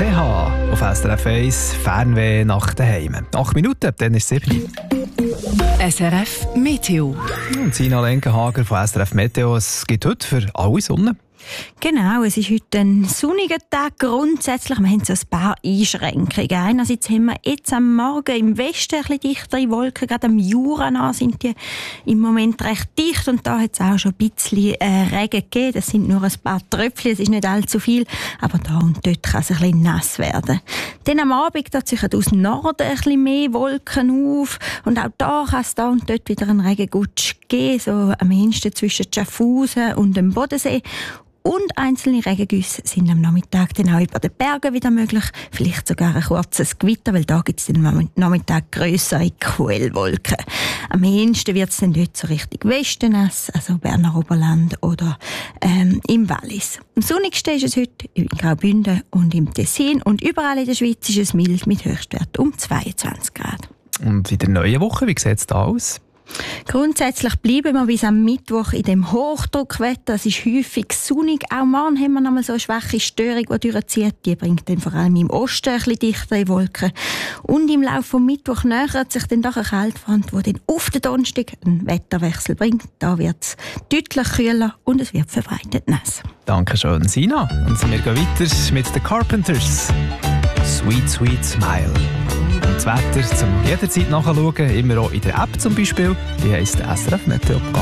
auf SRF 1, Fernweh nach daheim. 8 Minuten, dann ist es 7. SRF Meteo. Und Sina Lenkenhager von SRF Meteo. Es gibt heute für alle Sonne. Genau, es ist heute ein sonniger Tag. Grundsätzlich, wir haben so ein paar Einschränkungen. Einerseits haben wir jetzt am Morgen im Westen ein bisschen dichtere Wolken. Gerade am Jura sind die im Moment recht dicht. Und da hat es auch schon ein bisschen Regen gegeben. Das sind nur ein paar Tröpfchen, es ist nicht allzu viel. Aber da und dort kann es ein bisschen nass werden. Dann am Abend da ziehen aus Norden ein bisschen mehr Wolken auf. Und auch da kann es da und dort wieder einen Regengutsch geben. So am ehesten zwischen Schaffhausen und dem Bodensee. Und einzelne Regengüsse sind am Nachmittag dann auch über den Bergen wieder möglich. Vielleicht sogar ein kurzes Gewitter, weil da gibt es am Nachmittag grössere Quellwolken. Am ehesten wird es dann dort so Richtung Westen nass, also Berner Oberland oder im Wallis. Am sonnigsten ist es heute in Graubünden und im Tessin. Und überall in der Schweiz ist es mild mit Höchstwert um 22 Grad. Und in der neuen Woche, wie sieht es da aus? Grundsätzlich bleiben wir bis am Mittwoch in dem Hochdruckwetter. Es ist häufig sonnig. Auch morgen haben wir noch mal so eine schwache Störung, die durchzieht. Die bringt dann vor allem im Osten ein bisschen dichtere Wolken. Und im Laufe vom Mittwoch nähert sich dann doch eine Kaltfront, die dann auf den Donnerstag einen Wetterwechsel bringt. Da wird es deutlich kühler und es wird verbreitet nass. Dankeschön, Sina. Und wir gehen weiter mit den Carpenters. Sweet, sweet smile. Und das Wetter zum jederzeit nachschauen, immer auch in der App zum Beispiel. Die heisst SRF Meteo.